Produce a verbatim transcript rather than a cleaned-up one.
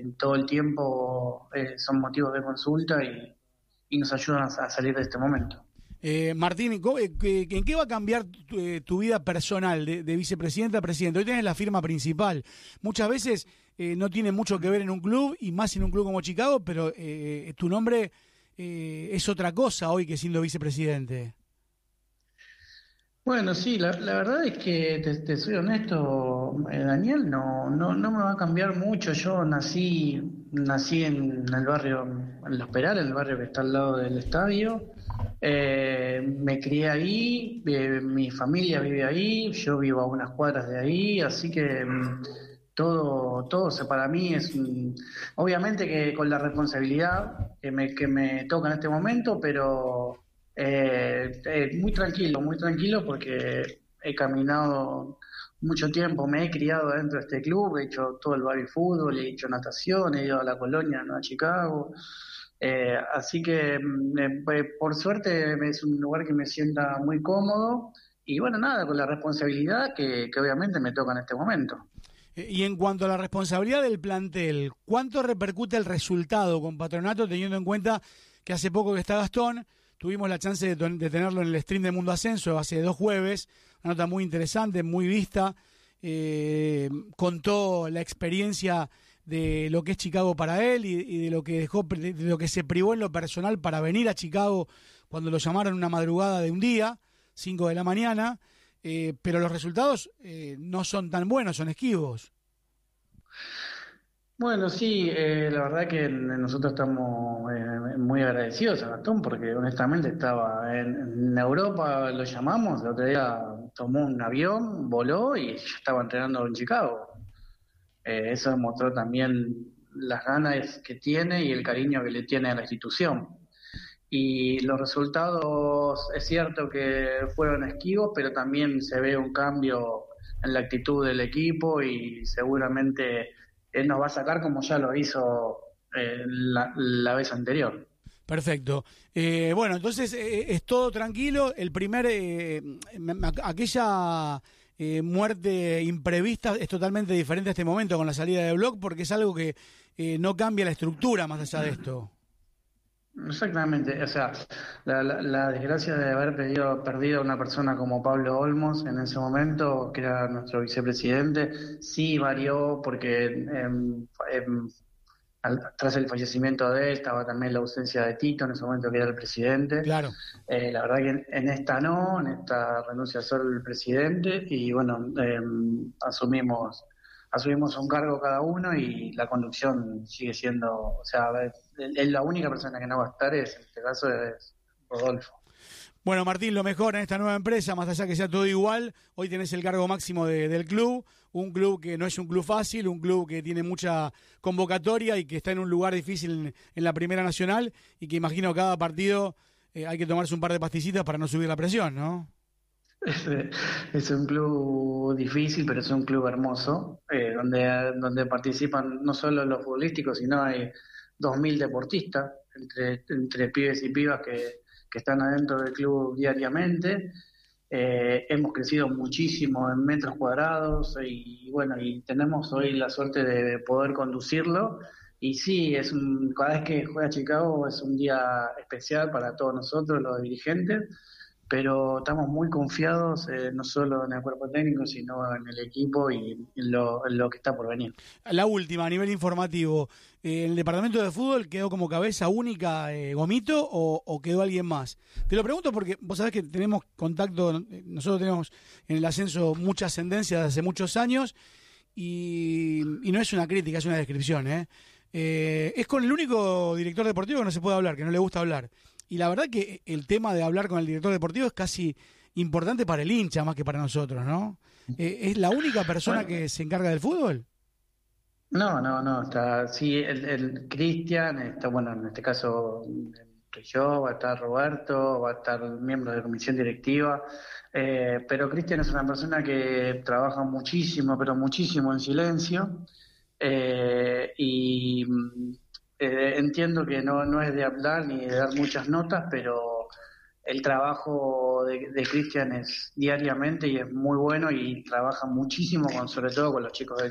todo el tiempo eh, son motivos de consulta y, y nos ayudan a, a salir de este momento. Eh, Martín, ¿en qué va a cambiar tu, eh, tu vida personal de, de vicepresidente a presidente? Hoy tenés la firma principal. Muchas veces eh, no tiene mucho que ver en un club, y más en un club como Chicago, pero eh, tu nombre eh, es otra cosa hoy que siendo vicepresidente. Bueno, sí, la, la verdad es que, te, te soy honesto, eh, Daniel, no, no, no me va a cambiar mucho. Yo nací, nací en el barrio, en Los Perales, en el barrio que está al lado del estadio. Eh, me crié ahí, eh, mi familia vive ahí, yo vivo a unas cuadras de ahí, así que mm, todo, todo se- para mí es, mm, obviamente que con la responsabilidad que me, que me toca en este momento, pero eh, eh, muy tranquilo, muy tranquilo porque he caminado mucho tiempo, me he criado dentro de este club, he hecho todo el baby fútbol, he hecho natación, he ido a la colonia, ¿no?, a Chicago. Eh, así que mm, eh, pues, por suerte es un lugar que me sienta muy cómodo y bueno, nada, con la responsabilidad que, que obviamente me toca en este momento. Eh, Y en cuanto a la responsabilidad del plantel, ¿cuánto repercute el resultado con Patronato, teniendo en cuenta que hace poco que está Gastón, tuvimos la chance de, ton- de tenerlo en el stream de Mundo Ascenso hace dos jueves, una nota muy interesante, muy vista, eh, contó la experiencia de lo que es Chicago para él y, y de lo que dejó, de lo que se privó en lo personal para venir a Chicago cuando lo llamaron una madrugada de un día, cinco de la mañana, eh, pero los resultados eh, no son tan buenos, son esquivos. Bueno, sí, eh, la verdad que nosotros estamos eh, muy agradecidos a Gastón porque honestamente estaba en, en Europa, lo llamamos, el otro día tomó un avión, voló y ya estaba entrenando en Chicago. Eh, eso demostró también las ganas que tiene y el cariño que le tiene a la institución. Y los resultados, es cierto que fueron esquivos, pero también se ve un cambio en la actitud del equipo y seguramente él nos va a sacar como ya lo hizo eh, la, la vez anterior. Perfecto. Eh, bueno, entonces eh, es todo tranquilo. El primer, eh, m- m- aquella eh, muerte imprevista es totalmente diferente a este momento con la salida de Block, porque es algo que eh, no cambia la estructura más allá de esto. Exactamente, o sea, la, la- la desgracia de haber perdido, perdido a una persona como Pablo Olmos en ese momento, que era nuestro vicepresidente, sí varió porque em, em, al- tras el fallecimiento de él estaba también la ausencia de Tito en ese momento, que era el presidente. Claro. Eh, la verdad que en, en esta no, en esta renuncia solo el presidente y bueno, em, asumimos asumimos un cargo cada uno y la conducción sigue siendo, o sea, a ver, el- el- la única persona que no va a estar es, en este caso, es Rodolfo. Bueno, Martín, lo mejor en esta nueva empresa, más allá que sea todo igual, hoy tenés el cargo máximo de- del club, un club que no es un club fácil, un club que tiene mucha convocatoria y que está en un lugar difícil en, en la Primera Nacional y que imagino cada partido eh, hay que tomarse un par de pastillitas para no subir la presión, ¿no? Es, eh, es un club difícil, pero es un club hermoso, eh, donde, donde participan no solo los futbolísticos, sino hay dos mil deportistas, entre, entre pibes y pibas que, que están adentro del club diariamente. Eh, hemos crecido muchísimo en metros cuadrados y bueno, y tenemos hoy la suerte de, de poder conducirlo. Y sí, es un, cada vez que juega Chicago es un día especial para todos nosotros, los dirigentes, pero estamos muy confiados eh, no solo en el cuerpo técnico, sino en el equipo y en lo, en lo que está por venir. La última, a nivel informativo, eh, ¿el departamento de fútbol quedó como cabeza única eh, Gomito o, o quedó alguien más? Te lo pregunto porque vos sabés que tenemos contacto, eh, nosotros tenemos en el ascenso mucha ascendencia desde hace muchos años y, y no es una crítica, es una descripción, ¿eh? Eh, es con el único director deportivo que no se puede hablar, que no le gusta hablar. Y la verdad que el tema de hablar con el director deportivo es casi importante para el hincha más que para nosotros, ¿no? Eh, ¿es la única persona Bueno, que se encarga del fútbol? no, no, no, está, sí, el, el Cristian, está, bueno, en este caso estoy yo, va a estar Roberto, va a estar miembro de la comisión directiva, eh, pero Cristian es una persona que trabaja muchísimo, pero muchísimo en silencio, eh, y mm, eh, entiendo que no, no es de hablar ni de dar muchas notas, pero el trabajo de, de Cristian es diariamente y es muy bueno y trabaja muchísimo, con, sobre todo con los chicos del